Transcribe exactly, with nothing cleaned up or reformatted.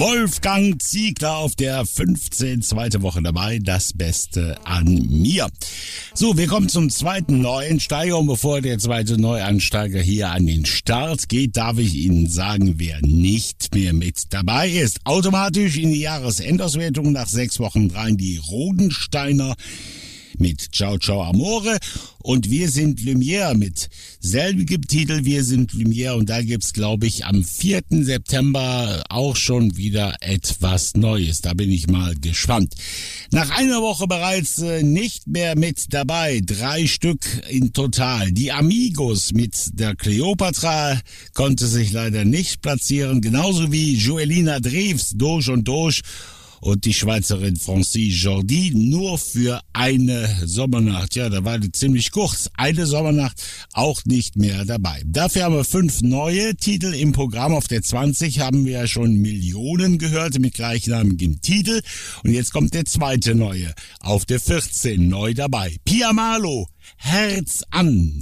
Wolfgang Ziegler auf der fünfzehn, zweite Woche dabei, das Beste an mir. So, wir kommen zum zweiten Neueinsteiger und bevor der zweite Neueinsteiger hier an den Start geht, darf ich Ihnen sagen, wer nicht mehr mit dabei ist. Automatisch in die Jahresendauswertung nach sechs Wochen rein die Rodensteiner mit Ciao Ciao Amore und Wir sind Lumière mit selbigem Titel Wir sind Lumière und da gibt's, glaube ich, am vierten September auch schon wieder etwas Neues. Da bin ich mal gespannt. Nach einer Woche bereits äh, nicht mehr mit dabei. Drei Stück in total. Die Amigos mit der Cleopatra konnte sich leider nicht platzieren. Genauso wie Joelina Drews, Doge und Doge. Und die Schweizerin Francis Jordi nur für eine Sommernacht. Ja, da war die ziemlich kurz. Eine Sommernacht auch nicht mehr dabei. Dafür haben wir fünf neue Titel im Programm. Auf der zwanzig haben wir ja schon Millionen gehört mit gleichnamigem Titel. Und jetzt kommt der zweite neue. Auf der vierzehn neu dabei. Pia Malo, Herz an.